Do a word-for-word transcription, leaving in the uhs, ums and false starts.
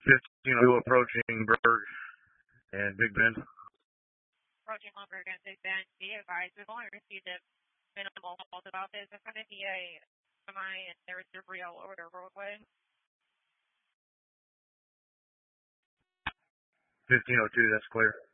fifteen oh two approaching Berg and Big Bend. Approaching Lumberg and Big Bend, be advised, we've only received a minimal calls about this. There's going to be a semi and there's debris all over the roadway. fifteen oh two, that's clear.